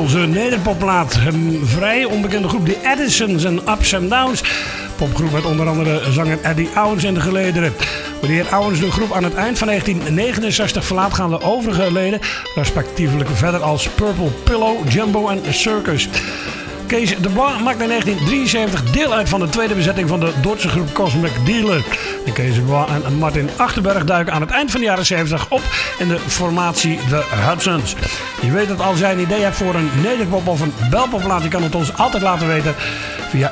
Engelse nederpopplaat. Een vrij onbekende groep, de Edisons en Ups and Downs. Popgroep met onder andere zanger Eddie Owens in de gelederen. Wanneer Owens de groep aan het eind van 1969 verlaat, gaan de overige leden respectievelijk verder als Purple Pillow, Jumbo en Circus. Kees de Bois maakt in 1973 deel uit van de tweede bezetting van de Duitse groep Cosmic Dealer. En Kees de Bois en Martin Achterberg duiken aan het eind van de jaren 70 op in de formatie The Hudsons. Je weet dat als jij een idee hebt voor een nederpop of een belpopplaat, je kan het ons altijd laten weten via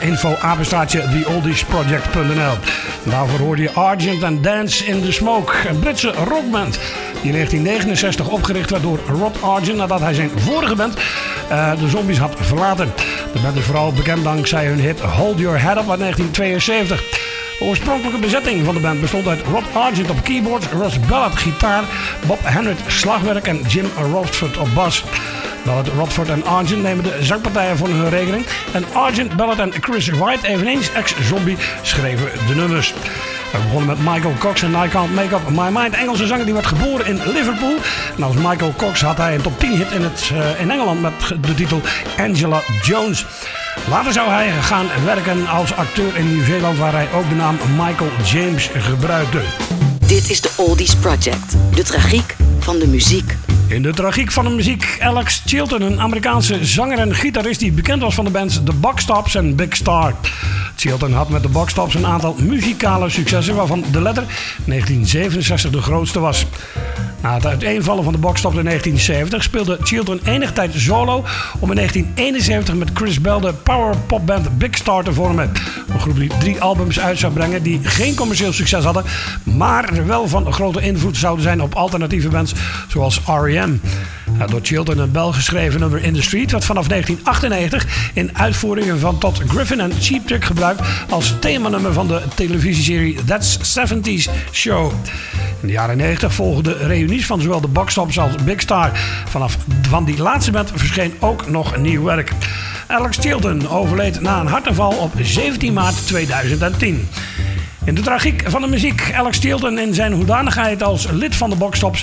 info@theoldiesproject.nl. Daarvoor hoorde je Argent and Dance in the Smoke, een Britse rockband die in 1969 opgericht werd door Rod Argent nadat hij zijn vorige band, de Zombies, had verlaten. De band is vooral bekend dankzij hun hit Hold Your Head Up uit 1972. De oorspronkelijke bezetting van de band bestond uit Rod Argent op keyboards, Russ Ballard gitaar, Bob Henrit slagwerk en Jim Rodford op bas. Ballard, Rodford en Argent nemen de zangpartijen voor hun rekening. En Argent, Ballard en Chris White, eveneens ex-zombie, schreven de nummers. We begonnen met Michael Cox en I Can't Make Up My Mind. Engelse zanger die werd geboren in Liverpool. En als Michael Cox had hij een top 10 hit in Engeland met de titel Angela Jones. Later zou hij gaan werken als acteur in Nieuw-Zeeland, waar hij ook de naam Michael James gebruikte. Dit is de Oldies Project, de tragiek van de muziek. In de tragiek van de muziek, Alex Chilton, een Amerikaanse zanger en gitarist die bekend was van de bands The Buckstops en Big Star. Chilton had met de Buckstops een aantal muzikale successen, waarvan de Letter 1967 de grootste was. Na het uiteenvallen van de Buckstops in 1970 speelde Chilton enige tijd solo om in 1971 met Chris Bell de power popband Big Star te vormen. Een groep die 3 albums uit zou brengen die geen commercieel succes hadden, maar wel van grote invloed zouden zijn op alternatieve bands zoals R.E.M. Door Chilton een Bell geschreven nummer In the Street werd vanaf 1998 in uitvoeringen van Todd Griffin en Cheap Trick gebruikt als themanummer van de televisieserie That's 70's Show. In de jaren 90 volgden de reunies van zowel de Buckstops als Big Star. Van die laatste band verscheen ook nog nieuw werk. Alex Chilton overleed na een hartaanval op 17 maart 2010. In de tragiek van de muziek, Alex Chilton in zijn hoedanigheid als lid van de Buckstops